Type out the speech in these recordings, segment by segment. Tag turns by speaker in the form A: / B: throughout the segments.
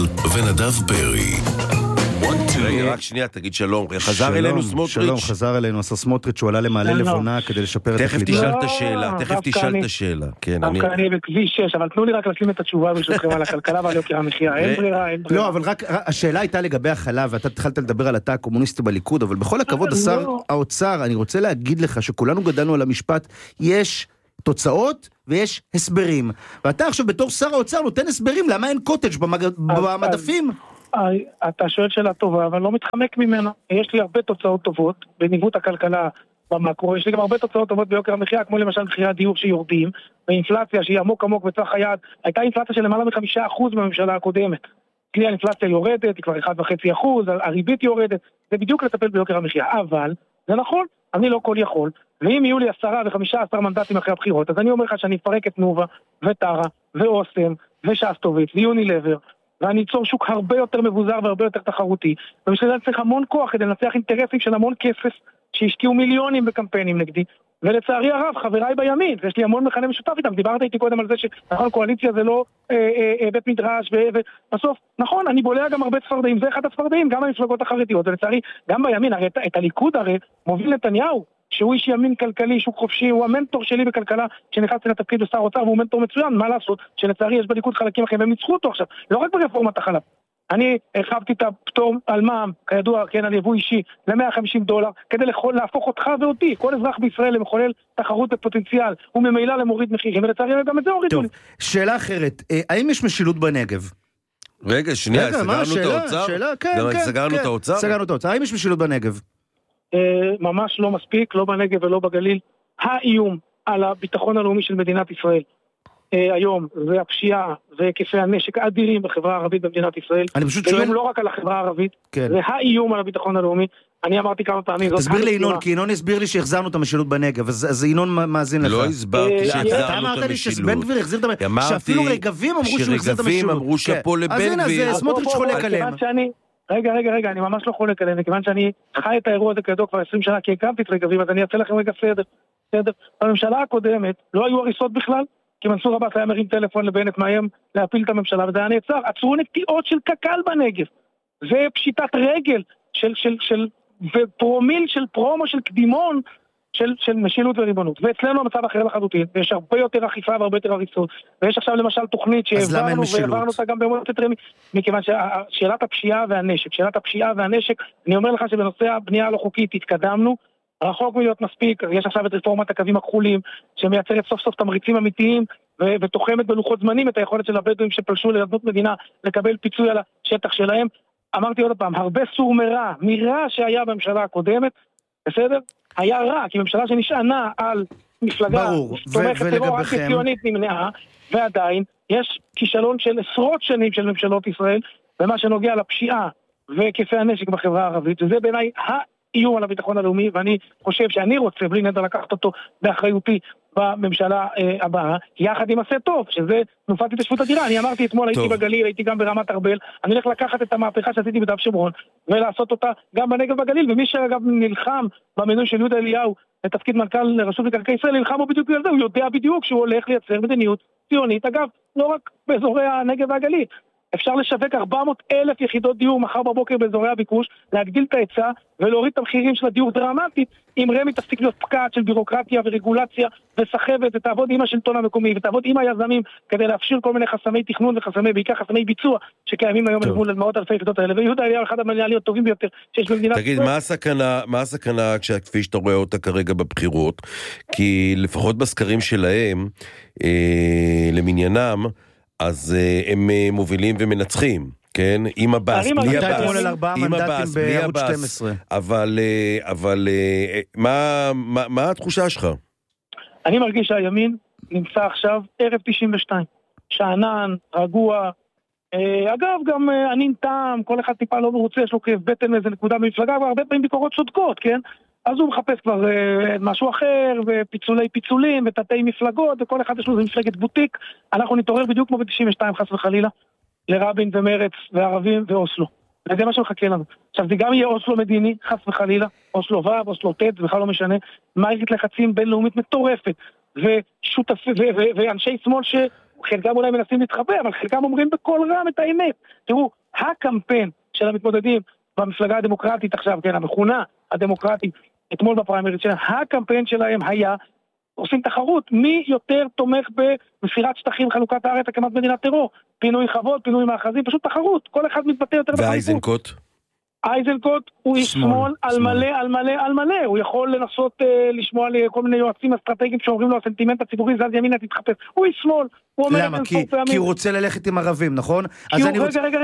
A: ונדב פרי.
B: רק שנייה, תגיד שלום. חזר אלינו סמוטריץ'.
C: שלום, חזר אלינו השר סמוטריץ', הוא עלה למעלה לבונה כדי לשפר את
B: תכף תשאל את השאלה, תכף תשאל את השאלה.
D: דווקא אני בכביש 6, אבל תנו לי רק להשלים את התשובה ברשותכם על הכלכלה ועל יוקר המחיה. אין ברירה.
C: לא, אבל רק השאלה הייתה לגבי החלב, ואתה התחלת לדבר על התא הקומוניסטי בליכוד, אבל בכל הכבוד, השר האוצר, אני רוצה להגיד לך שכולנו גדלנו על המשפט, יש תוצאות ויש הסברים. ואתה עכשיו בתור שר האוצר נותן הסברים למה אין קוטג' במדפים.
D: אתה שואל שאלה טובה, אבל לא מתחמק ממנה. יש לי הרבה תוצאות טובות בניווט הכלכלה במקרו, יש לי גם הרבה תוצאות טובות ביוקר המחיה, כמו למשל מחירי הדיור שיורדים, ואינפלציה שהיא עמוק עמוק בטווח היעד, הייתה אינפלציה של למעלה מ5% בממשלה הקודמת. כלי האינפלציה יורדת, היא כבר 1.5%, הריבית יורדת, זה בדיוק לטפל ביוקר המחיה. אבל, זה נכון, אני לא כל יכול, ואם יהיו לי 10 ו15 מנדטים אחרי הבחירות, אז אני אומר לך שאני אפרק את נובה, וטרה, ואוסם, ושסטוביץ, ויונילבר, ואני אצור שוק הרבה יותר מבוזר והרבה יותר תחרותי, ובשביל זה צריך המון כוח כדי לנצח אינטרסים של המון כסף שהשקיעו מיליונים בקמפיינים נגדי, ולצערי הרב, חבריי בימין, ויש לי המון מכנה משותף איתם, דיברת איתי קודם על זה שנכון, קואליציה זה לא בית מדרש, ובסוף, נכון, אני בולע גם הרבה צפרדעים, זה אחד הצפרדעים, גם המפלגות החרדיות, ולצערי, גם בימין, הרי את הליכוד הרי מוביל נתניהו, שהוא איש ימין כלכלי, שוק חופשי, הוא המנטור שלי בכלכלה, שנכנסתי לתפקיד בשר אוצר, והוא מנטור מצוין, מה לעשות, שלצערי יש בליכוד חלקים אחרים, והם ניצחו אותו עכשיו, לא רק ברפורמת החלב. אני הרחבתי את הפטור על מע"מ, כידוע, כן, על יבוא אישי, $150, כדי להפוך אותך ואותי, כל אזרח בישראל למחולל תחרות בפוטנציאל, וממילא למוריד מחירים, ולצערי גם את זה הורידו לי.
C: שאלה אחרת, האם יש משילות בנגב?
B: רגע, שנייה, סגרנו את האוצר? סגרנו את האוצר?
C: סגרנו את האוצר, האם יש משילות בנגב?
D: ממש לא מספיק, לא בנגב ולא בגליל. האיום על הביטחון הלאומי של מדינת ישראל היום, זה הפשיעה והיקפי הנשק האדירים בחברה הערבית במדינת ישראל.
C: אני פשוט שואל...
D: לא רק על החברה הערבית, זה האיום על הביטחון הלאומי. אני אמרתי כמה פעמים...
C: תסביר לי ינון, כי ינון הסביר לי שהחזרנו את המשילות בנגב, אז ינון מאזין לך.
B: לא הסברתי שהחזרנו את המשילות.
C: אתה אמרת לי שבן גביר החזיר את המשילות, שאפילו רגבים אמרו שהוא החזיר את המשילות.
B: שרגבים אמרו שפה לבן גביר.
C: אז סמוטריץ' חולק עליהם.
D: רגע, אני ממש לא חולק עליהם, וכיוון שאני חי את האירוע הזה כידוע כבר 20 שנה, כי הקמתי את רגבים, אז אני אעשה לכם רגע סדר. בממשלה הקודמת לא היו הריסות בכלל, כי מנסור עבאס היה מרים טלפון לבנט מאיים להפיל את הממשלה, וזה היה נעצר. עצרו נטיעות של קקל בנגב. זה פשיטת רגל ופרומיל של פרומו של קדימון של משילות וריבונות. ואצלנו המצב אחר לחלוטין, ויש הרבה יותר אכיפה והרבה יותר הריסות. ויש עכשיו למשל תוכנית שהעברנו אותה גם במועצת רמ"י, מכיוון ששאלת הפשיעה והנשק, אני אומר לך שבנושא הבנייה הלא חוקית התקדמנו, רחוק מלהיות מספיק, יש עכשיו את רפורמת הקווים הכחולים, שמייצרת סוף סוף תמריצים אמיתיים, ותוחמת בלוחות זמנים את היכולת של הבדואים שפלשו לאדמות מדינה, לקבל פיצוי על השטח שלהם. אמרתי עוד פעם, הרבה סור מרע שהיה בממשלה הקודמת, בסדר? היה רע, כי ממשלה שנשענה על מפלגה תומכת טרור אנטי-ציונית נמנעה, ועדיין יש כישלון של עשרות שנים של ממשלות ישראל, במה שנוגע לפשיעה והיקפי הנשק בחברה הערבית, וזה בעיניי האיום על הביטחון הלאומי, ואני חושב שאני רוצה, בלי נדר לקחת אותו באחריותי בממשלה הבאה, יחד עם עשה טוב, שזה תנופת התיישבות אדירה. אני אמרתי אתמול, הייתי בגליל, הייתי גם ברמת ארבל, אני הולך לקחת את המהפכה שעשיתי בדף שומרון, ולעשות אותה גם בנגב בגליל, ומי שאגב נלחם במינוי של יהודה אליהו, לתפקיד מנכ"ל לרשות מקרקעי ישראל, נלחם בו בדיוק על זה, הוא יודע בדיוק שהוא הולך לייצר מדיניות ציונית, אגב, לא רק באזורי הנגב והגליל. אפשר לשווק 400,000 יחידות דיור מחר בבוקר באזורי הביקוש, להגדיל את ההיצע ולהוריד את המחירים של הדיור דרמטית, אם רמ"י תפסיק להיות פקעת של בירוקרטיה ורגולציה וסחבת, ותעבוד עם השלטון המקומי ותעבוד עם היזמים כדי להפשיר כל מיני חסמי תכנון וחסמי, בעיקר חסמי ביצוע שקיימים היום מול מאות אלפי יחידות האלה. ויהודה אליהו אחד המנהלים הטובים ביותר שיש במדינת ישראל.
B: תגיד, מה הסכנה כפי שאתה רואה אותה כרגע בבחירות? כי לפחות בסקרים שלהם למניינם, אז הם מובילים ומנצחים, כן? עם הבאס, בלי הבאס, אבל מה התחושה שלך?
D: אני מרגיש שהימין נמצא עכשיו ערב 92, שענן, רגוע, אגב גם ענין טעם, כל אחד טיפה לא מרוצה, יש לו כאב בטן איזה נקודה במפלגה, והרבה פעמים ביקורות צודקות, כן? אז הוא מחפש כבר משהו אחר, פיצולים, ותתי מפלגות, וכל אחד יש לו מפלגת בוטיק. אנחנו נתעורר בדיוק כמו ב-92 חס וחלילה, לרבין ומרץ וערבים ואוסלו. וזה מה שמחכה לנו. עכשיו זה גם יהיה אוסלו מדיני, חס וחלילה, אוסלו ו', אוסלו ת', זה בכלל לא משנה, מערכת לחצים בינלאומית מטורפת, ואנשי שמאל חלקם אולי מנסים להתחבא, אבל חלקם אומרים בכל רם את האמת. תראו, הקמפיין של המתמודדים במפלגה הדמוקרטית עכשיו, כן, המכונה הדמוקרטית, אתמול בפריימריז שלה, הקמפיין שלהם היה, עושים תחרות, מי יותר תומך במסירת שטחים, חלוקת הארץ, הקמת מדינת טרור, פינוי חוות, פינוי מאחזים, פשוט תחרות, כל אחד מתבטא יותר בחריפות.
B: ואייזנקוט?
D: אייזנקוט הוא איש שמאל על מלא, על מלא, על מלא. הוא יכול לנסות לשמוע לכל מיני יועצים אסטרטגיים שאומרים לו, הסנטימנט הציבורי זז ימינה תתחפש. הוא איש שמאל.
C: למה? כי הוא רוצה ללכת עם ערבים, נכון?
D: רגע,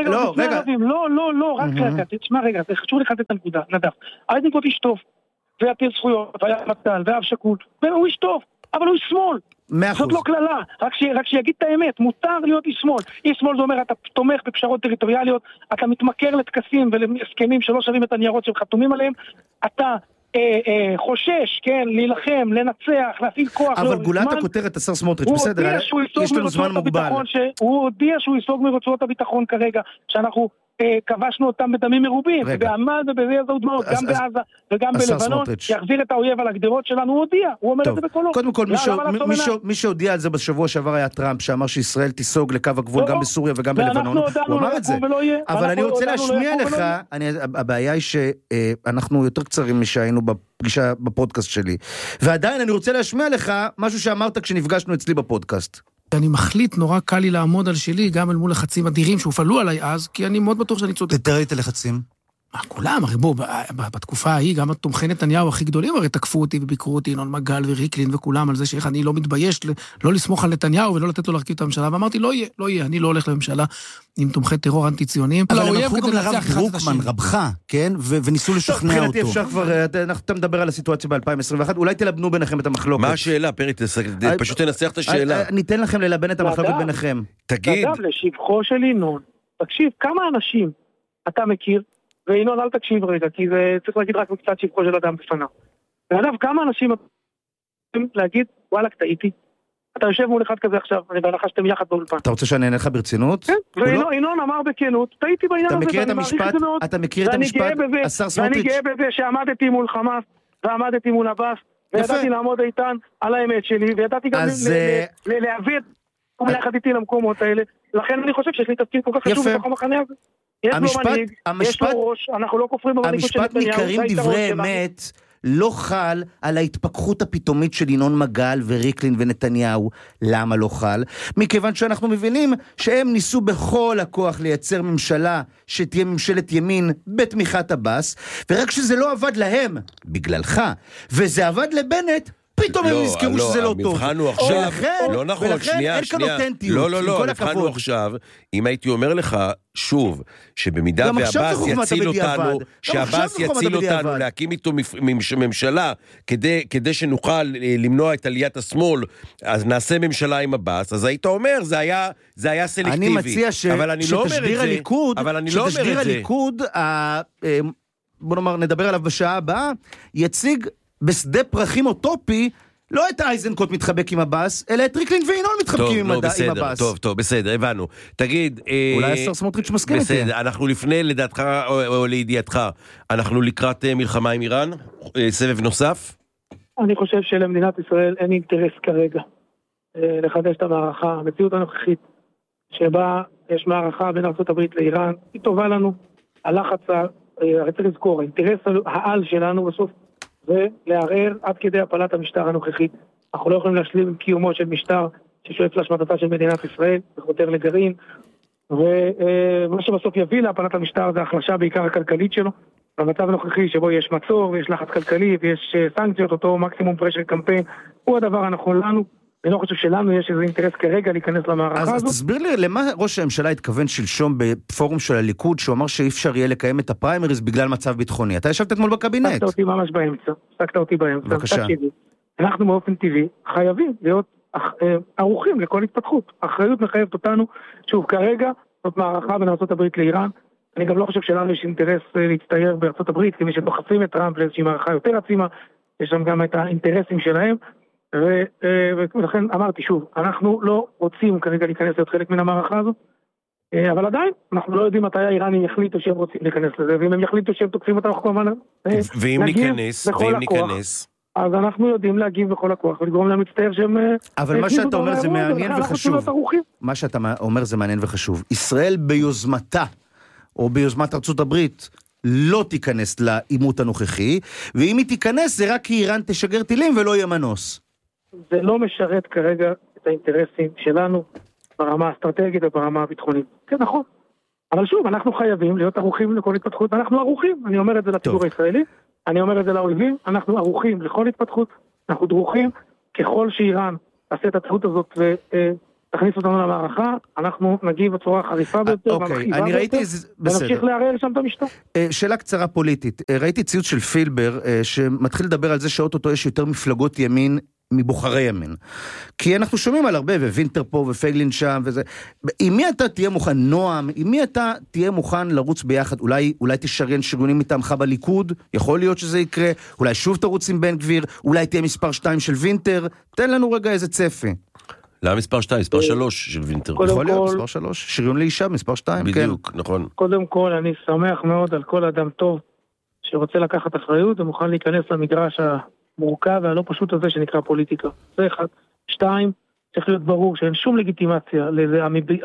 D: לא, רק רגע, תשמע רגע, זה חשוב לך את הנקודה, נדב. אייזנקוט איש טוב, ועתיר זכויות, והיה מטל, ואב שקול, והוא איש טוב, אבל הוא איש שמאל. זאת לא כללה, רק שיגיד את האמת, מותר להיות איש שמאל. איש שמאל זה אומר, אתה תומך בפשרות טריטוריאליות, אתה מתמכר לתקסים ולהסכמים שלא שווים את הניירות שהם חתומים עליהם, אתה חושש, כן, להילחם, לנצח, להפעיל כוח.
C: אבל גולת הכותרת, השר סמוטריץ', בסדר, יש לנו זמן מוגבל.
D: הוא הודיע שהוא ייסוג מרצועות הביטחון כרגע, שאנחנו כבשנו אותם בדמים מרובים, בעמל ובזה דמעות, גם בעזה וגם בלבנון, יחזיר את האויב על הגדרות שלנו, הוא הודיע, הוא אומר את זה בקולו.
C: קודם כל, מי שהודיע על זה בשבוע שעבר היה טראמפ, שאמר שישראל תיסוג לקו הגבול גם בסוריה וגם בלבנון, הוא אמר את זה. אבל אני רוצה להשמיע לך, הבעיה היא שאנחנו יותר קצרים משהיינו בפגישה בפודקאסט שלי, ועדיין אני רוצה להשמיע לך משהו שאמרת כשנפגשנו אצלי בפודקאסט.
A: אני מחליט, נורא קל לי לעמוד על שלי, גם אל מול לחצים אדירים שהופעלו עליי אז, כי אני מאוד בטוח שאני צודק.
C: תתאר את הלחצים.
A: כולם, הרי בואו, בתקופה ההיא, גם התומכי נתניהו הכי גדולים, הרי תקפו אותי וביקרו אותי, ינון מגל וריקלין וכולם, על זה שאיך אני לא מתבייש, לא לסמוך על נתניהו ולא לתת לו להרכיב את הממשלה, ואמרתי, לא יהיה, אני לא הולך לממשלה עם תומכי טרור אנטי-ציוניים.
C: אבל הם הלכו גם לרב דרוקמן, רבך, כן? וניסו לשכנע אותו. אפשר כבר, אתה מדבר על הסיטואציה ב-2021, אולי תלבנו ביניכם את המחלוקת.
B: מה השאלה, פרי? פשוט תנסח את השאלה.
C: ניתן לכם ללבן את המחלוקת ביניכם.
B: תגיד.
D: אגב, לשבחו של ינון, תקשיב, כמה אנשים אתה מכיר? וינון, אל תקשיב רגע, כי זה צריך להגיד רק מקצת שבחו של אדם בפניו. ואגב, כמה אנשים יכולים להגיד, וואלה, טעיתי. אתה יושב מול אחד כזה עכשיו, אני בהנחה שאתם יחד באולפן.
C: אתה רוצה שאני אענה לך ברצינות?
D: כן, וינון אמר בכנות, טעיתי בעניין הזה,
C: ואני מעריך את זה מאוד. אתה מכיר את המשפט, השר סמוטריץ'?
D: ואני גאה בזה שעמדתי מול חמאס, ועמדתי מול עבאס, וידעתי לעמוד איתן על האמת שלי, וידעתי גם להביא את יחד איתי למקומות האלה. לכן אני חושב שיש לי תפקיד כל כך חשוב בתוך המחנה הזה. יש לו מנהיג, יש לו ראש, אנחנו לא כופרים במנהיגות של נתניהו.
C: המשפט ניכרים דברי אמת לא חל על ההתפכחות הפתאומית של ינון מגל וריקלין ונתניהו. למה לא חל? מכיוון שאנחנו מבינים שהם ניסו בכל הכוח לייצר ממשלה שתהיה ממשלת ימין בתמיכת עבאס, ורק שזה לא עבד להם, בגללך, וזה עבד לבנט, פתאום הם נזכרו שזה לא טוב.
B: המבחנו עכשיו,
C: לא נכון, שנייה, אין כאן אותנטיות.
B: לא, המבחנו עכשיו, אם הייתי אומר לך, שוב, שבמידה והבאס יציל אותנו, שהבאס יציל אותנו להקים איתו ממשלה, כדי שנוכל למנוע את עליית השמאל, אז נעשה ממשלה עם הבאס, אז היית אומר, זה היה סלקטיבי.
C: אני מציע שתשדיר הליכוד, בוא נאמר, נדבר עליו בשעה הבאה, יציג בשדה פרחים אוטופי, לא את אייזנקוט מתחבק עם הבאס, אלא את ריקלין וינון מתחבקים עם הבאס.
B: טוב, בסדר, הבנו. תגיד...
C: אולי השר סמוטריץ' מסכים איתי.
B: בסדר, אנחנו לפני, לדעתך או לידיעתך, אנחנו לקראת מלחמה עם איראן? סבב נוסף?
D: אני חושב שלמדינת ישראל אין אינטרס כרגע לחדש את המערכה. המציאות הנוכחית שבה יש מערכה בין ארצות הברית לאיראן, היא טובה לנו. הלחץ, צריך לזכור, האינטרס העל שלנו בסוף ולערער עד כדי הפלת המשטר הנוכחית. אנחנו לא יכולים להשלים עם קיומו של משטר ששואף להשמדתה של מדינת ישראל, וחותר לגרעין, ומה שבסוף יביא להפלת המשטר זה החלשה בעיקר הכלכלית שלו, במצב הנוכחי שבו יש מצור ויש לחץ כלכלי ויש סנקציות, אותו מקסימום פרשר קמפיין, הוא הדבר הנכון לנו. אני לא חושב שלנו יש איזה אינטרס כרגע להיכנס למערכה הזאת.
C: אז תסביר לי, למה ראש הממשלה התכוון שלשום בפורום של הליכוד, שהוא אמר שאי אפשר יהיה לקיים את הפריימריז בגלל מצב ביטחוני? אתה ישבת אתמול בקבינט.
D: סקת אותי ממש באמצע.
C: בבקשה.
D: אנחנו באופן טבעי חייבים להיות ערוכים לכל התפתחות. האחריות מחייבת אותנו, שוב, כרגע זאת מערכה בין ארצות הברית לאיראן. אני גם לא חושב שלנו יש אינטרס להצטייר בארצות הברית, כמי שדוחפים את טראמפ לאיזושהי מערכה יותר עצימה, יש שם גם את האינטרסים שלהם. ולכן אמרתי שוב, אנחנו לא רוצים כרגע להיכנס להיות חלק מן המערכה הזו, אבל עדיין אנחנו לא יודעים מתי האיראנים יחליטו שהם רוצים להיכנס לזה, ואם הם יחליטו שהם תוקפים אותם, אנחנו כמובן
B: ואם ניכנס,
D: אז אנחנו יודעים להגיב בכל הכוח, ולגרום להם להצטער שהם...
C: אבל מה שאתה אומר זה מעניין וחשוב. מה שאתה אומר זה מעניין וחשוב. ישראל ביוזמתה, או ביוזמת ארצות הברית, לא תיכנס לעימות הנוכחי, ואם היא תיכנס זה רק כי איראן תשגר טילים ולא יהיה מנוס.
D: זה לא משרת כרגע את האינטרסים שלנו, ברמה האסטרטגית וברמה הביטחונית. כן, נכון. אבל שוב, אנחנו חייבים להיות ערוכים לכל התפתחות, אנחנו ערוכים, אני אומר את זה לציבור הישראלי, אני אומר את זה לאויבים, אנחנו ערוכים לכל התפתחות, אנחנו דרוכים, ככל שאיראן תעשה את התפתחות הזאת ותכניס אותנו למערכה, אנחנו נגיב בצורה חריפה ביותר,
C: אוקיי, אני ראיתי,
D: ונמשיך לערער שם את המשטר.
C: שאלה קצרה פוליטית, ראיתי ציוץ של פילבר, שמתחיל לדבר על זה שאוטוטו יש יותר מפלגות ימין, מבוחרי ימין. כי אנחנו שומעים על הרבה, ווינטר פה ופייגלין שם וזה. עם מי אתה תהיה מוכן, נועם, עם מי אתה תהיה מוכן לרוץ ביחד? אולי תשריין שריונים מטעמך בליכוד? יכול להיות שזה יקרה? אולי שוב תרוץ עם בן גביר? אולי תהיה מספר 2 של וינטר? תן לנו רגע איזה צפי.
B: למה מספר 2? מספר 3 של וינטר.
C: יכול להיות, מספר 3. שריון לאישה, מספר 2.
B: בדיוק, נכון.
D: קודם כל, אני שמח מאוד על כל אדם טוב שרוצה לקחת אחריות ומוכן להיכנס למגרש מורכב והלא פשוט הזה שנקרא פוליטיקה. זה אחד. 2, צריך להיות ברור שאין שום לגיטימציה לזה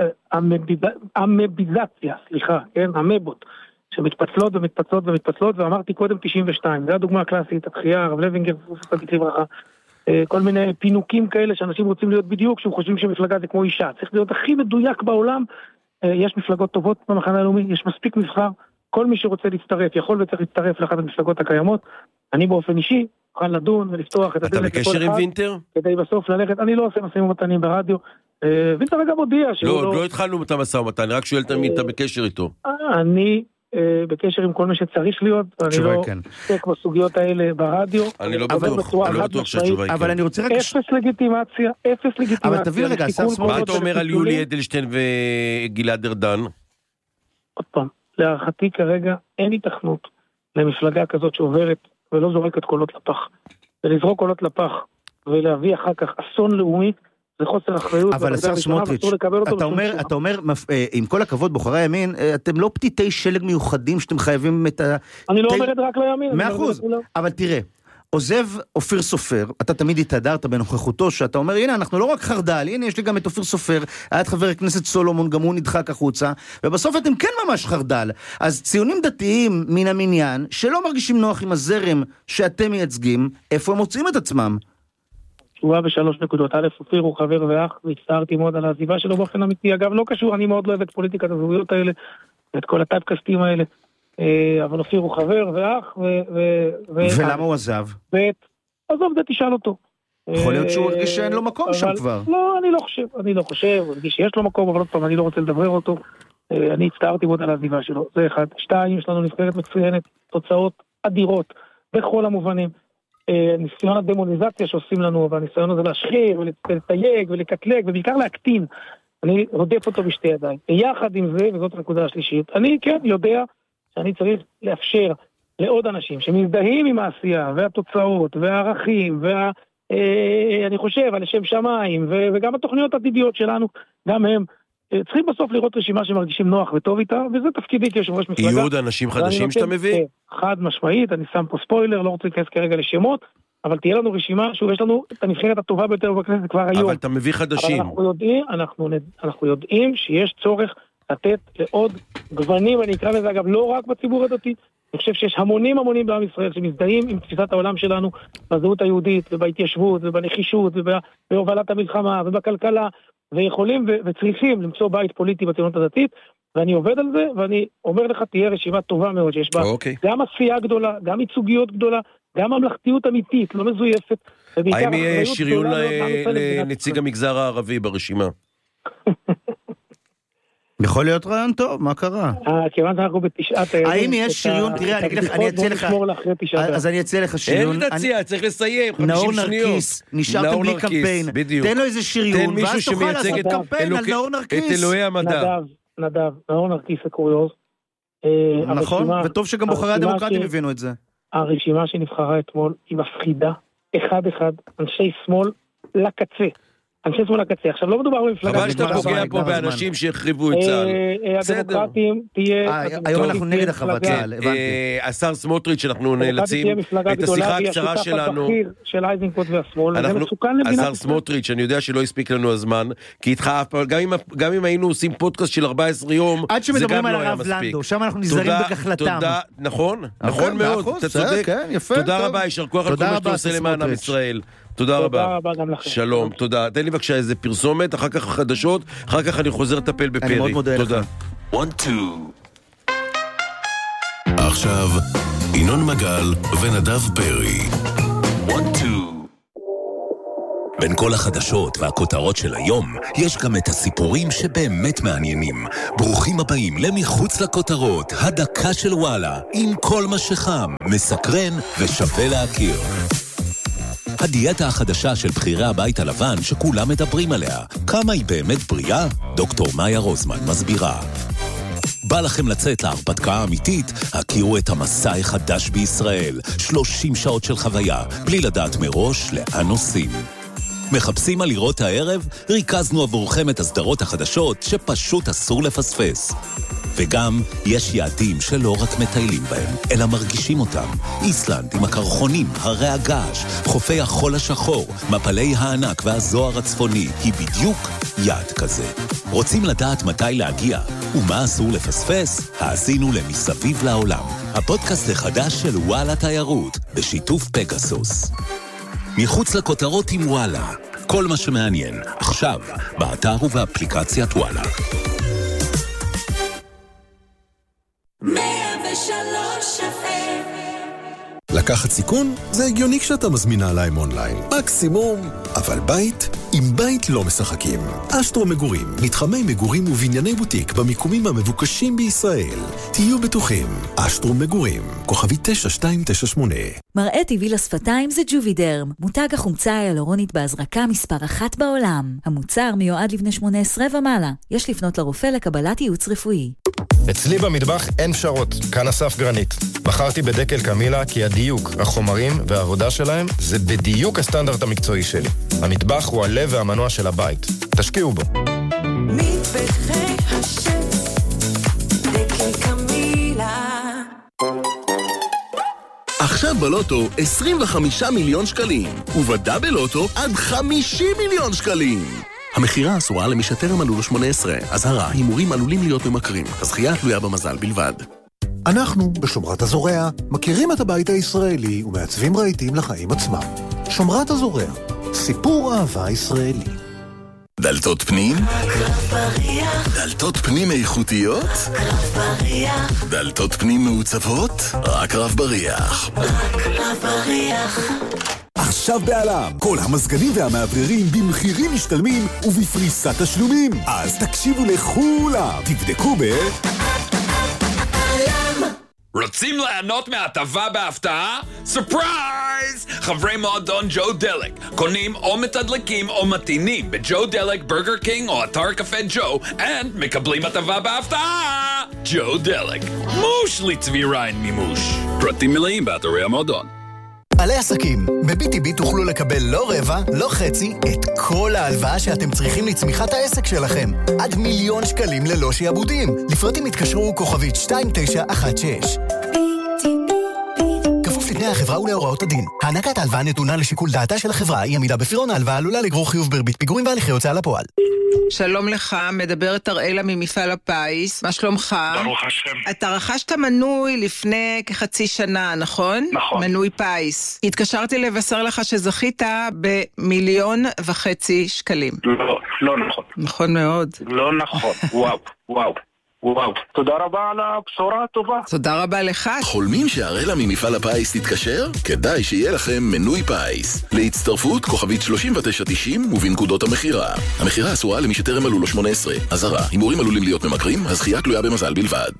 D: המביזציה, כן? המבות, שמתפצלות ומתפצלות ומתפצלות, ואמרתי קודם 92, זה הדוגמה הקלאסית, התחייה, הרב לוינגר, כל מיני פינוקים כאלה שאנשים רוצים להיות בדיוק, שהם חושבים שמפלגה זה כמו אישה. צריך להיות הכי מדויק בעולם, יש מפלגות טובות במחנה הלאומי, יש מספיק מבחר, כל מי שרוצה להצטרף, יכול וצריך להצטרף לאחת המפלגות הקיימות. אני באופן אישי, אוכל לדון ולפתוח את הדלת.
B: אתה בקשר עם וינטר?
D: כדי בסוף ללכת, אני לא עושה משאים ומתנים ברדיו. וינטר גם הודיע שהוא
B: לא התחלנו את המשא ומתן, רק שואל תמיד, אתה בקשר איתו.
D: אני בקשר עם כל מי שצריך להיות, אני לא עוסק בסוגיות האלה ברדיו.
B: אני לא בטוח שהתשובה היא כן.
C: אבל אני רוצה רק...
D: אפס לגיטימציה.
C: אבל תביא רגע,
B: מה אתה אומר על יולי אדלשטיין וגלעד ארדן?
D: עוד פעם, להערכתי כרגע אין התכנות למפלגה כזאת שעוברת ולא זורקת קולות לפח. ולזרוק קולות לפח ולהביא אחר כך אסון לאומי, זה חוסר אחריות.
C: אבל השר סמוטריץ', אתה אומר, עם כל הכבוד בוחרי הימין, אתם לא פתיתי שלג מיוחדים שאתם חייבים את ה...
D: אני לא אומרת רק לימין.
C: 100%, אבל תראה, עוזב אופיר סופר, אתה תמיד התהדרת בנוכחותו, שאתה אומר, הנה, אנחנו לא רק חרדל, הנה, יש לי גם את אופיר סופר, היה את חבר הכנסת סולומון, גם הוא נדחק החוצה, ובסוף אתם כן ממש חרדל. אז ציונים דתיים מן המניין, שלא מרגישים נוח עם הזרם שאתם מייצגים, איפה הם מוצאים את עצמם?
D: תשובה ב3 נקודות. א', אופיר הוא חבר ואח, והצטערתי מאוד על העזיבה שלו באופן אמיתי. אגב, לא קשור, אני מאוד לא אוהב את פוליטיקת הזהויות האלה, את כל הטייפקסטים האלה. אבל אופיר הוא חבר ואח
C: ולמה הוא עזב?
D: עזוב, זה תשאל אותו.
C: יכול להיות שהוא הרגיש שאין לו מקום שם כבר.
D: לא, אני לא חושב, הוא הרגיש שיש לו מקום, אבל עוד פעם, אני לא רוצה לדבר אותו. אני הצטערתי מאוד על העזיבה שלו, זה אחד. 2, יש לנו נבחרת מצוינת, תוצאות אדירות, בכל המובנים. ניסיון הדמוניזציה שעושים לנו, והניסיון הזה להשחיר ולתייג ולקטלג, ובעיקר להקטין. אני רודף אותו בשתי ידיים. יחד עם זה, וזאת הנקודה השלישית, אני כן יודע שאני צריך לאפשר לעוד אנשים שמזדהים עם העשייה והתוצאות והערכים אני חושב על שם שמיים וגם התוכניות העתידיות שלנו, גם הם צריכים בסוף לראות רשימה שמרגישים נוח וטוב איתה, וזה תפקידי כיושב ראש מפלגה.
B: יהיו עוד אנשים חדשים שאתה מביא?
D: חד משמעית, אני שם פה ספוילר, לא רוצה להיכנס כרגע לשמות, אבל תהיה לנו רשימה, שוב, יש לנו את הנבחרת הטובה ביותר בכנסת כבר היום.
B: אבל אתה מביא חדשים.
D: אבל אנחנו יודעים שיש צורך לתת לעוד גוונים, אני אקרא לזה אגב לא רק בציבור הדתי, אני חושב שיש המונים בעם ישראל שמזדהים עם תפיסת העולם שלנו בזהות היהודית ובהתיישבות ובנחישות ובהובלת המלחמה ובכלכלה, ויכולים וצריכים למצוא בית פוליטי בציונות הדתית, ואני עובד על זה, ואני אומר לך, תהיה רשימה טובה מאוד שיש בה גם עשייה גדולה, גם ייצוגיות גדולה, גם ממלכתיות אמיתית, לא מזויפת.
B: האם יהיה שריון לנציג המגזר הערבי ברשימה?
C: יכול להיות רעיון טוב, מה קרה?
D: כיוון שאנחנו בתשעת הימים.
C: האם יש שריון? תראה, אני אציע לך, אז אני אציע לך שריון.
B: אין תציע, צריך לסיים, 50
C: נאור
B: שניות.
C: נרקיס, נשארתם בלי קמפיין, תן לו איזה שריון, ואז תוכל לעשות קמפיין על נאור נרקיס.
B: את אלוהי המדע.
D: נדב, נאור נרקיס הקוריוז.
C: נכון, וטוב שגם בוחרי הדמוקרטים הבינו את זה.
D: הרשימה שנבחרה אתמול היא מפחידה, אחד, אנשי שמאל לקצה. אנשי שמאל הקצה. עכשיו, לא מדובר במפלגה...
B: אבל שאתה פוגע פה באנשים שהחריבו את צה"ל.
D: הדמוקרטים תהיה...
C: היום אנחנו נגד החרבת צה"ל, הבנתי.
B: השר סמוטריץ', אנחנו נאלצים את השיחה הקצרה שלנו.
D: של איזנקוט והשמאל, זה מסוכן למדינת...
B: השר סמוטריץ', אני יודע שלא הספיק לנו הזמן, כי איתך אף פעם, גם אם היינו עושים פודקאסט של 14 יום,
C: עד שמדברים על הרב לנדו, שם אנחנו נזהרים בכחלתם.
B: נכון מאוד, אתה צודק. תודה רבה, יישר כוח על כל מה שאתה עושה למען עם ישראל. תודה רבה.
D: תודה רבה גם לכם.
B: שלום, תודה. תן לי בבקשה איזה פרסומת, אחר כך החדשות, אחר כך אני חוזר לטפל בפרי.
C: אני מאוד מודה לך.
B: תודה.
E: 1, 2. עכשיו, ינון מגל ונדב פרי. 1, 2. בין כל החדשות והכותרות של היום, יש גם את הסיפורים שבאמת מעניינים. ברוכים הבאים למחוץ לכותרות, הדקה של וואלה, עם כל מה שחם, מסקרן ושווה להכיר. הדיאטה החדשה של בחירי הבית הלבן שכולם מדברים עליה. כמה היא באמת בריאה? דוקטור מאיה רוזמן מסבירה. בא לכם לצאת להרפתקה האמיתית? הכירו את המסע החדש בישראל. 30 שעות של חוויה, בלי לדעת מראש לאן נוסעים. מחפשים על לראות הערב? ריכזנו עבורכם את הסדרות החדשות שפשוט אסור לפספס. וגם יש יעדים שלא רק מטיילים בהם, אלא מרגישים אותם. איסלנד עם הקרחונים, הרי הגעש, חופי החול השחור, מפלי הענק והזוהר הצפוני, היא בדיוק יעד כזה. רוצים לדעת מתי להגיע ומה אסור לפספס? האזינו למסביב לעולם. הפודקאסט החדש של וואלה תיירות, בשיתוף פגסוס. מחוץ לכותרות עם וואלה. כל מה שמעניין, עכשיו, באתר ובאפליקציית וואלה.
F: 103 FM.
E: לקחת סיכון? זה הגיוני כשאתה מזמינה להם אונליין. מקסימום. אבל בית? עם בית לא משחקים. אשטרו מגורים, מתחמי מגורים ובנייני בוטיק במיקומים המבוקשים בישראל. תהיו בטוחים. אשטרו מגורים, כוכבי 9298.
G: מראה טבעי לשפתיים זה ג'ובידרם, מותג החומצה היאלורונית בהזרקה מספר 1 בעולם. המוצר מיועד לבני 18 ומעלה. יש לפנות לרופא לקבלת ייעוץ רפואי.
H: אצלי במטבח אין פשרות, כאן אסף גרנית. בחרתי בדקל קמילה כי הדיוק, החומרים והעבודה שלהם זה בדיוק הסטנדרט המקצועי שלי. המטבח הוא הלב והמנוע של הבית. תשקיעו בו.
F: מטבחי השף, דקל קמילה.
E: עכשיו בלוטו 25 מיליון שקלים, ובדאבל לוטו עד 50 מיליון שקלים. המחירה אסורה למי שטרם מלאו לו 18. אזהרה, הימורים עלולים להיות ממכרים. הזכייה תלויה במזל בלבד.
I: אנחנו, בשומרת הזורע, מכירים את הבית הישראלי ומעצבים רהיטים לחיים עצמם. שומרת הזורע, סיפור אהבה ישראלי.
E: דלתות פנים? דלתות פנים איכותיות? דלתות פנים מעוצבות? רק רב בריח. עכשיו בעלם, כל המזגנים והמאווררים במחירים משתלמים ובפריסת תשלומים. אז תקשיבו לכולם, תבדקו
J: רוצים ליהנות מהטבה בהפתעה? סופרייז! חברי מועדון ג'ו דלק קונים או מתדלקים או מתינים בג'ו דלק, ברגר קינג או אתר קפה ג'ו מקבלים הטבה בהפתעה! ג'ו דלק, מוש לצבי ריין מימוש. פרטים מלאים באתרי המועדון.
K: בעלי עסקים, ב-BTB תוכלו לקבל לא רבע, לא חצי, את כל ההלוואה שאתם צריכים לצמיחת העסק שלכם. עד 1,000,000 שקלים ללא שיעבודים. לפרטים התקשרו כוכבית 2916. כפוף לתנאי החברה ולהוראות הדין. הענקת ההלוואה נתונה לשיקול דעתה של החברה, אי עמידה בפירעון ההלוואה עלולה לגרור חיוב בריבית פיגורים והליכי הוצאה לפועל.
L: שלום לך, מדברת אראלה ממפעל הפיס, מה שלומך?
M: ברוך השם.
L: אתה רכשת מנוי לפני כחצי שנה, נכון?
M: נכון.
L: מנוי פיס. התקשרתי לבשר לך שזכית ב1.5 שקלים.
M: לא נכון.
L: נכון מאוד.
M: לא נכון, וואו. תודה רבה על הבשורה הטובה.
L: תודה רבה לך.
E: חולמים שהראלה ממפעל הפיס תתקשר? כדאי שיהיה לכם מנוי פיס. להצטרפות כוכבית 3990 ובנקודות המחירה. המחירה אסורה למי שטרם מלאו לו 18. אזהרה, הימורים עלולים להיות ממכרים, הזכייה תלויה במזל בלבד.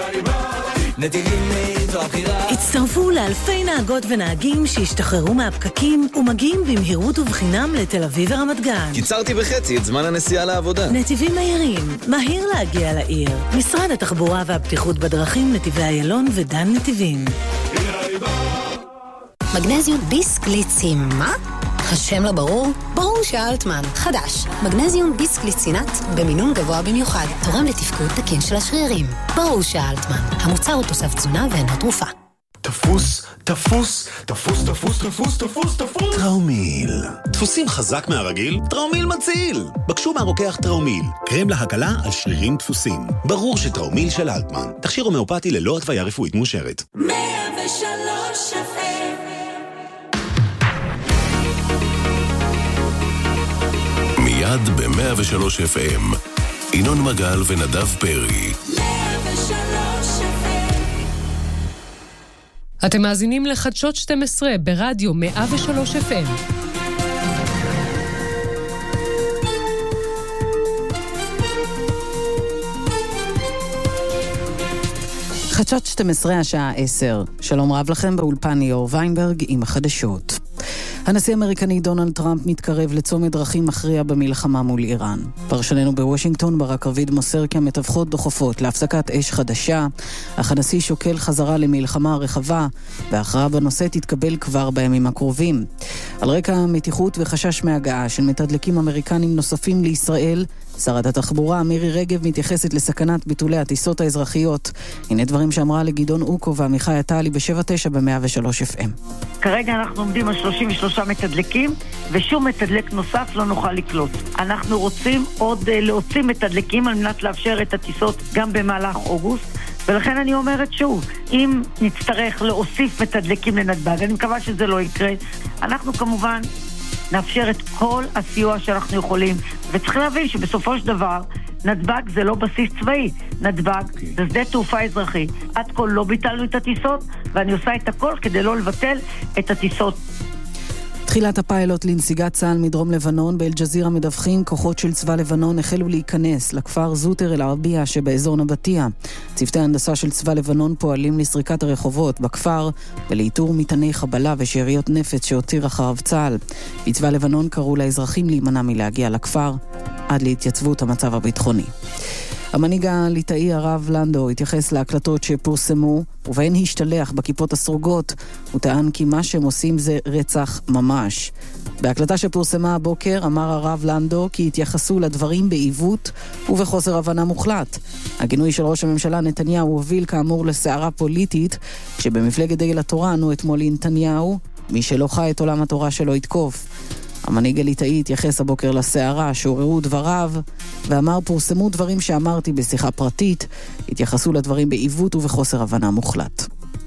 G: הצטרפו לאלפי נהגות ונהגים שהשתחררו מהפקקים ומגיעים במהירות ובחינם לתל אביב ורמת גן.
N: קיצרתי בחצי את זמן הנסיעה לעבודה.
G: נתיבים מהירים, מהיר להגיע לעיר. משרד התחבורה והבטיחות בדרכים, נתיבי איילון ודן נתיבים.
O: מגנזיום ביסקליצים, מה? השם לא ברור? ברור שאלטמן. חדש. מגנזיום ביסקליצינט במינון גבוה במיוחד. תורם לתפקוד תקין של השרירים. ברור שאלטמן. המוצר הוא תוסף תזונה ואינו תרופה.
P: תפוס, תפוס, תפוס, תפוס, תפוס, תפוס, תפוס.
E: טראומיל. דפוסים חזק מהרגיל? טראומיל מציל. בקשו מהרוקח טראומיל. קרם להקלה על שרירים דפוסים. ברור שטראומיל של אלטמן. תכשיר הומאופתי ללא התוויה רפואית מאושרת.
F: 103 FM.
E: מיד ב-103 FM. ינון מגל ונדב פרי.
F: 103 FM.
Q: אתם מאזינים לחדשות 12 ברדיו 103 FM. חדשות 12 השעה 10. שלום רב לכם, באולפן ליאור ויינברג עם החדשות. הנשיא האמריקני דונלד טראמפ מתקרב לצומת דרכים מכריע במלחמה מול איראן. פרשננו בוושינגטון ברק רביד מוסר כי המתווכות דוחפות להפסקת אש חדשה, אך הנשיא שוקל חזרה למלחמה רחבה, וההכרעה בנושא תתקבל כבר בימים הקרובים. על רקע מתיחות וחשש מהגעה של מתדלקים אמריקנים נוספים לישראל, שרת התחבורה מירי רגב מתייחסת לסכנת ביטולי הטיסות האזרחיות. הנה דברים שאמרה לגדעון אוקו ועמיחי עטלי ב-7-9 ב-103 FM.
R: כרגע אנחנו עומדים על 33 מתדלקים, ושום מתדלק נוסף לא נוכל לקלוט. אנחנו רוצים עוד להוציא מתדלקים על מנת לאפשר את הטיסות גם במהלך אוגוסט, ולכן אני אומרת שוב, אם נצטרך להוסיף מתדלקים לנתב"ג, אני מקווה שזה לא יקרה, אנחנו כמובן נאפשר את כל הסיוע שאנחנו יכולים, וצריך להבין שבסופו של דבר נתב"ג זה לא בסיס צבאי, נתב"ג זה שדה תעופה אזרחי. עד כה לא ביטלנו את הטיסות, ואני עושה את הכל כדי לא לבטל את הטיסות.
Q: תחילת הפיילוט לנסיגת צה"ל מדרום לבנון. באל-ג'זירה מדווחים כוחות של צבא לבנון החלו להיכנס לכפר זוטר אל-ערבייה שבאזור נבטיה. צוותי ההנדסה של צבא לבנון פועלים לסריקת הרחובות בכפר ולאיתור מטעני חבלה ושאריות נפץ שהותיר אחריו צה"ל. בצבא לבנון קראו לאזרחים להימנע מלהגיע לכפר עד להתייצבות המצב הביטחוני. המנהיג הליטאי הרב לנדו התייחס להקלטות שפורסמו, ובהן השתלח בכיפות הסרוגות. הוא טען כי מה שהם עושים זה רצח ממש. בהקלטה שפורסמה הבוקר אמר הרב לנדו כי התייחסו לדברים בעיוות ובחוסר הבנה מוחלט. הגינוי של ראש הממשלה נתניהו הוביל כאמור לסערה פוליטית, שבמפלגת דגל התורה ענו אתמול לנתניהו, מי שלא חי את עולם התורה שלו יתקוף. המנהיג הליטאי התייחס הבוקר לסערה שעוררו דבריו, ואמר פורסמו דברים שאמרתי בשיחה פרטית, התייחסו לדברים בעיוות ובחוסר הבנה מוחלט.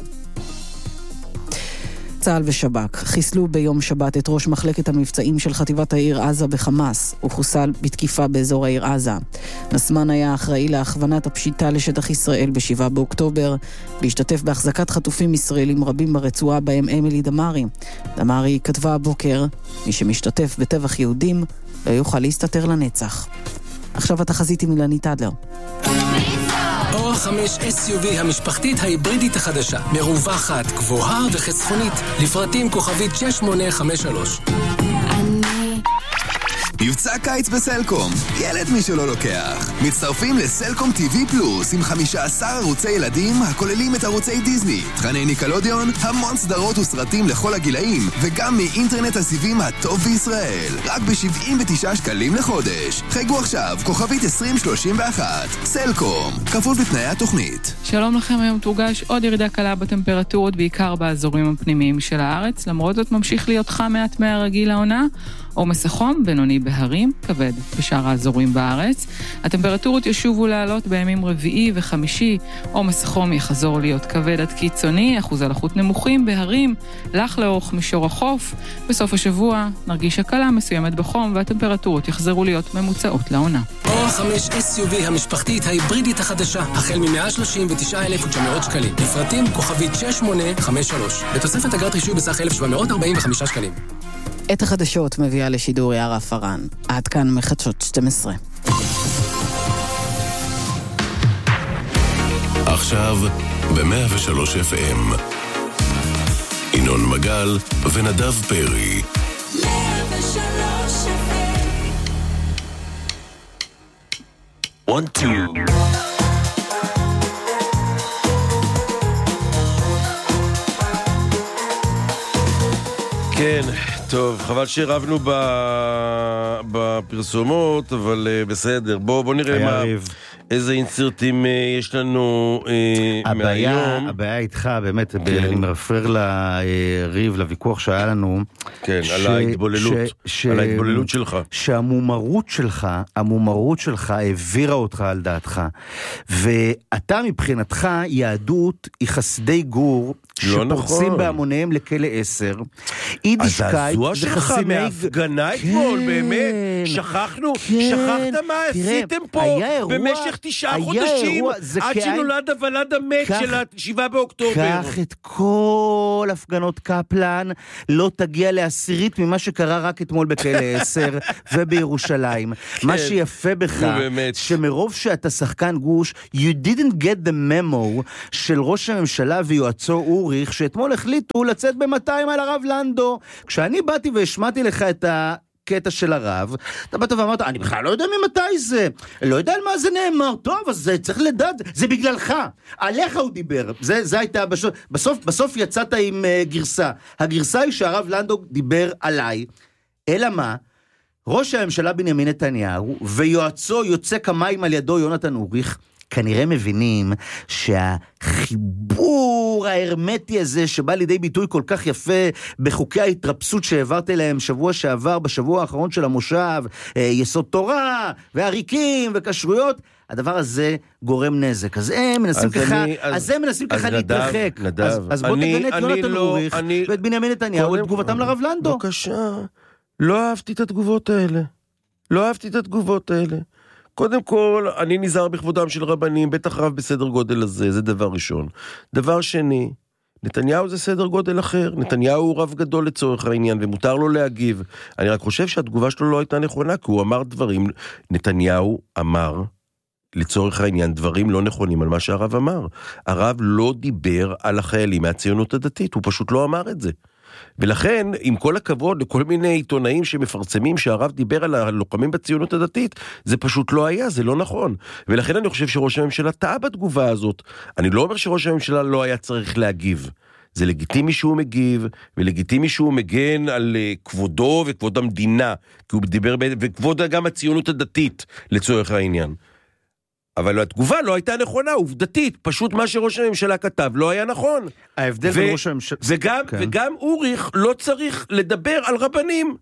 Q: צה"ל ושב"כ חיסלו ביום שבת את ראש מחלקת המבצעים של חטיבת העיר עזה בחמאס. הוא חוסל בתקיפה באזור העיר עזה. נסמן היה אחראי להכוונת הפשיטה לשטח ישראל ב-7 באוקטובר, והשתתף בהחזקת חטופים ישראלים רבים ברצועה בהם אמילי דמארי. דמארי כתבה הבוקר, מי שמשתתף בטבח יהודים לא יוכל להסתתר לנצח. עכשיו התחזית עם אילנית אדלר.
S: אור 5 SUV המשפחתית ההיברידית החדשה, מרווחת, גבוהה וחסכונית, לפרטים כוכבית 6853.
T: מבצע קיץ בסלקום, ילד מי שלא לוקח. מצטרפים לסלקום TV פלוס עם 15 ערוצי ילדים הכוללים את ערוצי דיזני, תכני ניקלודיון, המון סדרות וסרטים לכל הגילאים, וגם מאינטרנט הסיבים הטוב בישראל. רק ב-79 שקלים לחודש. חייגו עכשיו, כוכבית 2031. סלקום, כפוף בתנאי התוכנית.
U: שלום לכם, היום תורגש עוד ירידה קלה בטמפרטורות, בעיקר באזורים הפנימיים של הארץ. למרות זאת ממשיך להיות חם מעט מהרגיל העונה. עומס החום בינוני בהרים, כבד בשאר האזורים בארץ. הטמפרטורות ישובו לעלות בימים רביעי וחמישי. עומס החום יחזור להיות כבד עד קיצוני, אחוזי לחות נמוכים בהרים, לח לאורך מישור החוף. בסוף השבוע נרגיש הקלה מסוימת בחום, והטמפרטורות יחזרו להיות ממוצעות לעונה.
S: אור 5 SUV המשפחתית ההיברידית החדשה, החל מ-139,900 שקלים. לפרטים כוכבית 6853. בתוספת אגרת רישוי בסך 1,745 שקלים.
Q: את החדשות מביאה לשידור יערה פרן. עד כאן מחדשות 12.
E: עכשיו ב-103 FM. ינון מגל ונדב פרי.
F: 103 FM.
E: 1, 2.
B: כן, טוב, חבל שהרבנו בפרסומות, אבל בסדר. בוא נראה איזה אינסרטים יש לנו מהיום.
C: הבעיה איתך, באמת, אני מרפר לריב, לוויכוח שהיה לנו.
B: כן, על ההתבוללות שלך.
C: שהמומרות שלך העבירה אותך על דעתך. ואתה מבחינתך, יהדות היא חסדי גור, שפורצים בהמוניהם לכלא 10.
B: יידישקייט זה חסימי... מההפגנה אתמול, באמת, שכחת מה עשיתם פה במשך 9 חודשים, עד שנולד הוולד המת של 7 באוקטובר.
C: קח את כל הפגנות קפלן, לא תגיע לעשירית ממה שקרה רק אתמול בכלא 10 ובירושלים. מה שיפה בך, שמרוב שאתה שחקן גוש, you didn't get the memo של ראש הממשלה ויועצו אוריך, שאתמול החליטו לצאת ב-200 על הרב לנדו. כשאני באתי והשמעתי לך את הקטע של הרב, אתה באת ואמרת, אני בכלל לא יודע ממתי זה, לא יודע על מה זה נאמר, טוב, אז זה צריך לדעת, זה בגללך, עליך הוא דיבר, זה הייתה, בסוף יצאת עם גרסה, הגרסה היא שהרב לנדו דיבר עליי, אלא מה? ראש הממשלה בנימין נתניהו, ויועצו יוצא כמיים על ידו יונתן אוריך, כנראה מבינים שהחיבור ההרמטי הזה שבא לידי ביטוי כל כך יפה בחוקי ההתרפסות שהעברת אליהם שבוע שעבר, בשבוע האחרון של המושב, יסוד תורה והריקים וכשרויות, הדבר הזה גורם נזק. אז הם מנסים ככה להתרחק. אז בוא תגנה את יונתן אוריך ואת בנימין נתניהו, את תגובתם לרב לנדו.
B: בבקשה, לא אהבתי את התגובות האלה. קודם כל, אני נזהר בכבודם של רבנים, בטח רב בסדר גודל הזה, זה דבר ראשון. דבר שני, נתניהו זה סדר גודל אחר, נתניהו הוא רב גדול לצורך העניין, ומותר לו להגיב. אני רק חושב שהתגובה שלו לא הייתה נכונה, כי הוא אמר דברים, נתניהו אמר, לצורך העניין, דברים לא נכונים על מה שהרב אמר. הרב לא דיבר על החיילים מהציונות הדתית, הוא פשוט לא אמר את זה. ולכן, עם כל הכבוד לכל מיני עיתונאים שמפרסמים שהרב דיבר על הלוחמים בציונות הדתית, זה פשוט לא היה, זה לא נכון. ולכן אני חושב שראש הממשלה טעה בתגובה הזאת. אני לא אומר שראש הממשלה לא היה צריך להגיב. זה לגיטימי שהוא מגיב, ולגיטימי שהוא מגן על כבודו וכבוד המדינה, כי הוא דיבר, וכבוד גם הציונות הדתית לצורך העניין. אבל התגובה לא הייתה נכונה, עובדתית, פשוט מה שראש הממשלה כתב לא היה נכון.
C: ההבדל בין ראש הממשלה...
B: וגם אוריך לא צריך לדבר על רבנים,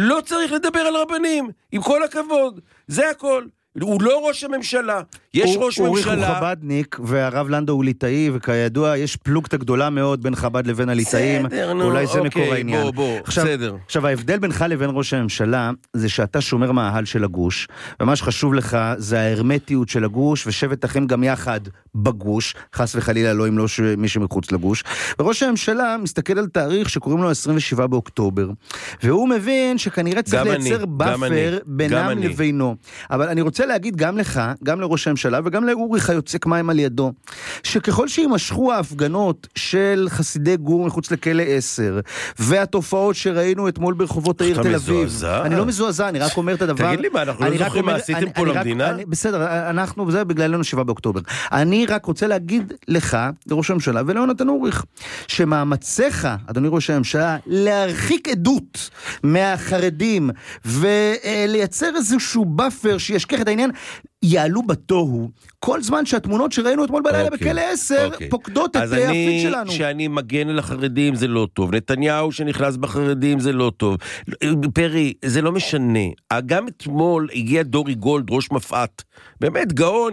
B: עם כל הכבוד, זה הכל. הוא לא ראש הממשלה, יש ראש ממשלה.
C: אוריך הוא חבדניק, והרב לנדו הוא ליטאי, וכידוע יש פלוגתא גדולה מאוד בין חב"ד לבין הליטאים, אולי זה מקור העניין. עכשיו, ההבדל בינך לבין ראש הממשלה, זה שאתה שומר מאהל של הגוש, ומה שחשוב לך זה ההרמטיות של הגוש, ושבט אחים גם יחד בגוש, חס וחלילה לא אם לא מי שמחוץ לגוש, וראש הממשלה מסתכל על תאריך שקוראים לו 27 באוקטובר, והוא מבין שכנראה צריך לייצר באפר בינם לבינו. אבל אני רוצה להגיד גם לך, גם לראש הממשלה וגם לאוריך היוצק מים על ידו, שככל שימשכו ההפגנות של חסידי גור מחוץ לכלא 10, והתופעות שראינו אתמול ברחובות העיר תל אביב, אני לא מזועזע, אני רק אומר את הדבר.
B: תגיד לי מה, אנחנו לא זוכרים מה עשיתם פה למדינה?
C: בסדר, אנחנו, זה בגללנו 7 באוקטובר. אני רק רוצה להגיד לך, לראש הממשלה ולאונתן אוריך, שמאמציך, אדוני ראש הממשלה, להרחיק עדות מהחרדים, ולייצר איזשהו באפר שישכח את העניין, יעלו בתוהו, כל זמן שהתמונות שראינו אתמול בלילה בכלא 10, פוקדות את הפיד שלנו.
B: אז שאני מגן על החרדים זה לא טוב, נתניהו שנכנס בחרדים זה לא טוב, פרי, זה לא משנה, גם אתמול הגיע דורי גולד, ראש מפעת, באמת גאון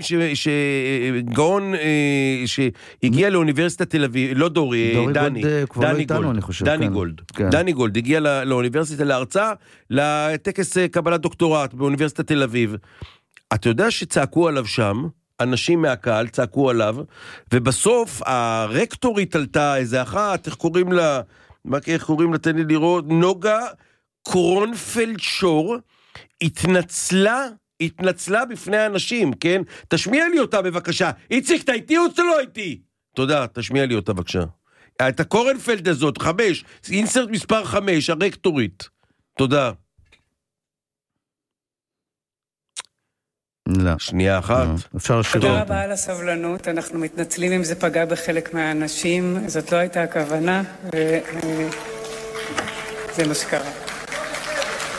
B: שהגיע לאוניברסיטת תל אביב, לא דורי, דני גולד, הגיע לאוניברסיטה להרצאה, לטקס קבלת דוקטורט באוניברסיטת תל אביב. אתה יודע שצעקו עליו שם, אנשים מהקהל צעקו עליו, ובסוף הרקטורית עלתה איזה אחת, איך קוראים לה, תן לי לראות, נוגה קרונפלד שור, התנצלה בפני האנשים, כן? תשמיע לי אותה בבקשה. איציק, אתה איתי או אתה לא איתי? תודה, תשמיע לי אותה בבקשה. את הקורנפלד הזאת, 5, אינסרט מספר 5, הרקטורית. תודה.
C: לא.
B: שנייה אחת.
C: אפשר לשאול.
A: תודה רבה על הסבלנות, אנחנו מתנצלים אם זה פגע בחלק מהאנשים, זאת לא הייתה הכוונה, וזה מה שקרה.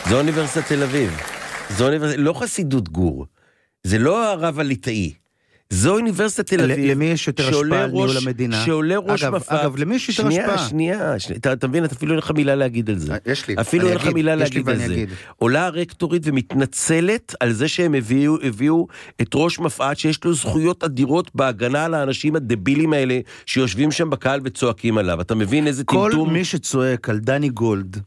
B: זו אוניברסיטת תל אביב. לא חסידות גור. זה לא הרב הליטאי. זו אוניברסיטת תל אביב.
C: למי יש יותר השפעה על ניהול המדינה?
B: שעולה ראש מפת.
C: אגב, למי יש יותר השפעה?
B: שנייה. אתה מבין, אפילו אין לך מילה להגיד על זה.
C: יש לי.
B: אפילו אין לך מילה להגיד על זה. עולה הרקטורית ומתנצלת על זה שהם הביאו את ראש מפת שיש לו זכויות אדירות בהגנה על האנשים הדבילים האלה שיושבים שם בקהל וצועקים עליו. אתה מבין איזה טמטום?
C: כל מי שצועק על דני גולד,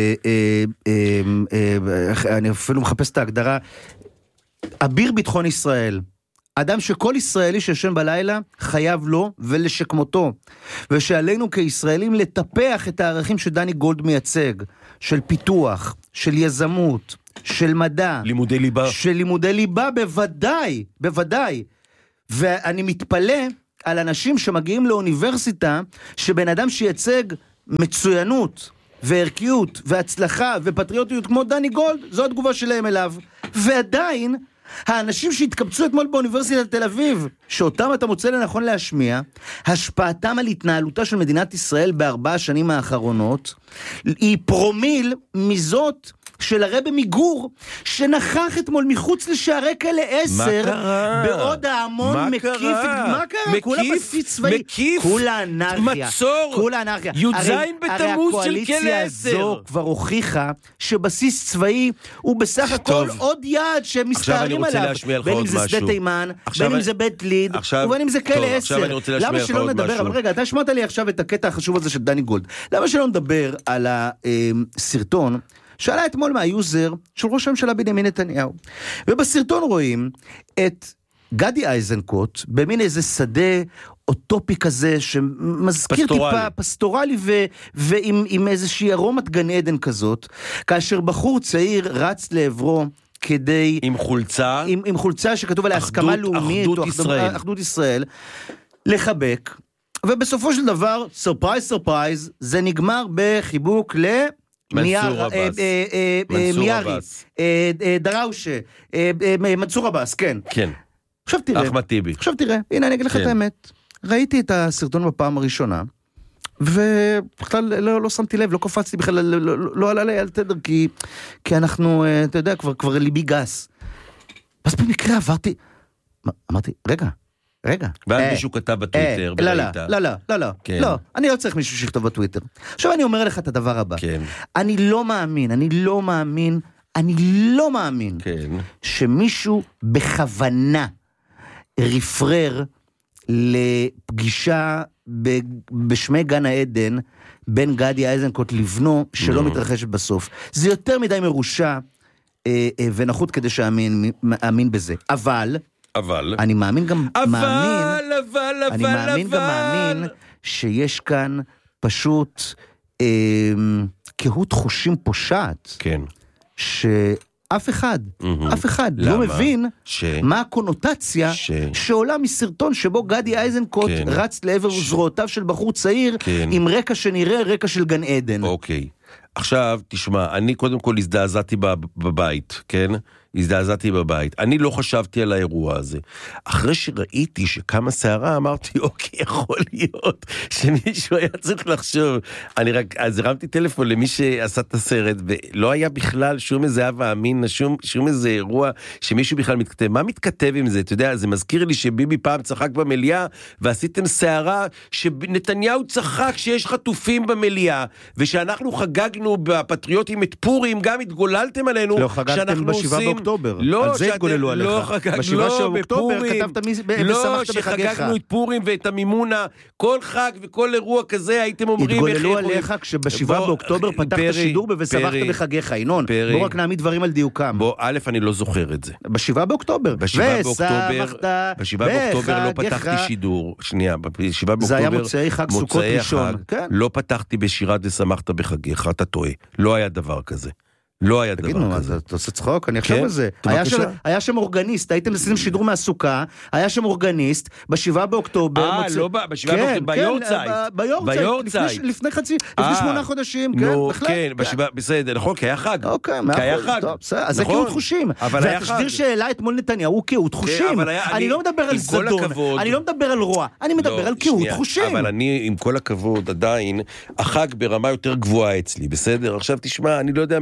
C: אני אפילו מחפש את ההגדרה, אביר ביטחון ישראל, אדם שכל ישראלי שישן בלילה חייב לו ולשכמותו, ושעלינו כישראלים לטפח את הערכים שדני גולד מייצג, של פיתוח, של יזמות, של מדע,
B: לימודי ליבה,
C: של לימודי ליבה, בוודאי. ואני מתפלא על אנשים שמגיעים לאוניברסיטה, שבן אדם שייצג מצוינות וערכיות והצלחה ופטריוטיות כמו דני גולד, זו התגובה שלהם אליו. ועדיין האנשים שהתקבצו אתמול באוניברסיטת תל אביב, שאותם אתה מוצא לנכון להשמיע, השפעתם על התנהלותה של מדינת ישראל ב4 השנים האחרונות, היא פרומיל מזאת של הרבי מגור, שנכח אתמול מחוץ לשערי כלא 10, בעוד ההמון מקיף, מה קרה? כולה בסיס צבאי, כולה אנרכיה,
B: מצור, י"זין בתמוז של כלא 10.
C: הקואליציה הזו כבר הוכיחה שבסיס צבאי הוא בסך הכל עוד יעד שהם מסתערים עליו, בין אם זה שדה תימן, בין אם זה בית ליד, ובין אם זה כלא 10. למה שלא נדבר, אבל רגע, אתה שמעת לי עכשיו את הקטע החשוב הזה של דני גולד, למה שלא נדבר על הסרטון שעלה אתמול מהיוזר של ראש הממשלה בנימין נתניהו. ובסרטון רואים את גדי איזנקוט במין איזה שדה אוטופי כזה שמזכיר טיפה פסטורלי ועם איזושהי ארומת גן עדן כזאת, כאשר בחור צעיר רץ לעברו כדי עם חולצה שכתוב עליה הסכמה לאומית או אחדות ישראל לחבק, ובסופו של דבר סרפרייז זה נגמר בחיבוק מיארי, דראושה, מנסור עבאס, כן.
B: אחמד טיבי.
C: עכשיו תראה, הנה אני אגיד לך את האמת. ראיתי את הסרטון בפעם הראשונה, ובכלל לא שמתי לב, לא קפצתי בכלל, לא עלה לי על תדר, כי אנחנו, אתה יודע, כבר ליבי גס. אז במקרה עברתי, אמרתי, רגע.
B: ואז מישהו כתב בטוויטר,
C: לא, אני לא צריך מישהו שיכתוב בטוויטר. עכשיו אני אומר לך את הדבר הבא. אני לא מאמין שמישהו בכוונה רפרר לפגישה בשמי גן העדן בין גדי איזנקוט לבנו שלא מתרחשת בסוף. זה יותר מדי מרושע ונחות כדי שאמין בזה. אבל אני מאמין גם מאמין שיש כאן פשוט קהות חושים פושעת.
B: כן.
C: שאף אחד לא מבין מה הקונוטציה שעולה מסרטון שבו גדי איזנקוט רץ לעבר זרועותיו של בחור צעיר עם רקע שנראה רקע של גן עדן.
B: אוקיי. עכשיו, תשמע, אני קודם כל הזדעזעתי בבית, כן? הזדעזעתי בבית. אני לא חשבתי על האירוע הזה. אחרי שראיתי שכמה שערה, אמרתי, אוקיי, יכול להיות שמישהו היה צריך לחשוב. אני רק, אז הרמתי טלפון למי שעשה את הסרט, ולא היה בכלל שום איזה אהבה אמין, שום איזה אירוע שמישהו בכלל מתכתב. מה מתכתב עם זה? אתה יודע, זה מזכיר לי שביבי פעם צחק במליאה, ועשיתם שערה שנתניהו צחק שיש חטופים במליאה, ושאנחנו חגגנו בפטריוטים את פורים, גם התגוללתם עלינו,
C: לא חגגתם בשבעה באוקטובר, על זה התגוללו עליך. בשבעה באוקטובר כתבת
B: לא, שחגגנו את פורים ואת המימונה, כל חג וכל אירוע כזה הייתם אומרים...
C: התגוללו עליך כשבשבעה באוקטובר פתחת שידור ושמחת בחגיך, ינון. בוא רק נעמיד דברים על דיוקם.
B: בוא, א', אני לא זוכר את זה.
C: בשבעה באוקטובר.
B: בשבעה באוקטובר לא פתחתי שידור. שנייה, בשבעה באוקטובר...
C: זה היה מוצאי חג סוכות ראשון.
B: לא פתחתי בשירת ושמחת בחגיך, אתה טועה. לא היה דבר כזה. לא היה דבר כזה.
C: אתה עושה צחוק? אני אחשב על זה. היה שם אורגניסט, הייתם עשיתם שידור מהסוכה, היה שם אורגניסט, בשבעה באוקטובר.
B: לא, בשבעה באוקטובר,
C: ביורצייט. לפני 8 חודשים, כן, בהחלט.
B: כן, בסדר, נכון, כי היה חג. כי היה חג.
C: אז זה קהות חושים. והתשדיר שאלה אתמול נתניהו הוא קהות חושים. אני לא מדבר על זדון, אני לא מדבר על רוע, אני מדבר על קהות חושים.
B: אבל אני, עם כל הכבוד, עדיין, החג ברמה יותר גבוהה אצלי, בסדר? עכשיו תשמע, אני לא יודע מאיפה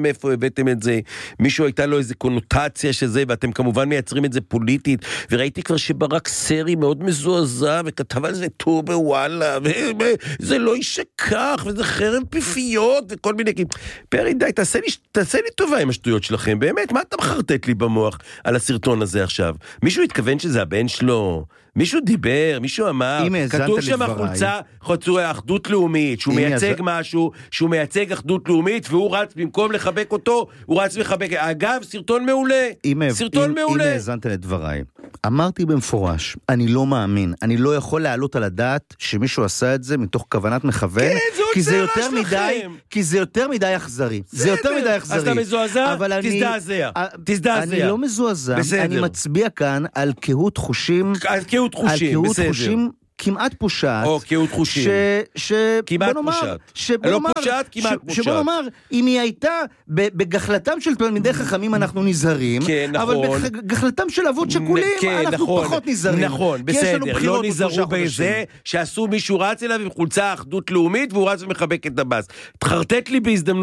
B: הבאתם את זה, מישהו הייתה לו איזה קונוטציה שזה, ואתם כמובן מייצרים את זה פוליטית, וראיתי כבר שברק סרי מאוד מזועזע, וכתב על זה טור בוואלה, וזה לא יישכח, וזה חרם פיפיות, וכל מיני, פרי די, תעשה לי טובה עם השטויות שלכם, באמת, מה אתה מחרטט לי במוח על הסרטון הזה עכשיו? מישהו התכוון שזה הבן שלו? מישהו דיבר, מישהו אמר, כתוב שם חולצה אחדות לאומית, שהוא מייצג משהו, שהוא מייצג אחדות לאומית, והוא רץ, במקום לחבק אותו, הוא רץ לחבק, אגב, סרטון מעולה, סרטון מעולה.
C: אם האזנת לדבריי, אמרתי במפורש, אני לא מאמין, אני לא יכול להעלות על הדעת, שמישהו עשה את זה מתוך כוונת מכוון, כי זה יותר מדי, כי זה יותר מדי אכזרי, זה יותר מדי אכזרי.
B: אז אתה מזועזע? תזדעזע.
C: אני לא מזועזע, אני מצביע כאן על קהות חושים,
B: על קהות חושים, בסדר.
C: כמעט פושעת.
B: או קהות חושים. כמעט פושעת. לא פושעת, כמעט פושעת.
C: שבוא נאמר, אם היא הייתה בגחלתם של תלמידי חכמים אנחנו נזהרים, אבל בגחלתם של אבות שכולים אנחנו פחות נזהרים.
B: נכון, בסדר. לא נזהרו בזה שעשו מישהו רץ אליו עם חולצה אחדות לאומית והוא רץ ומחבק את הבאס. תחרטט לי בהזדמנות.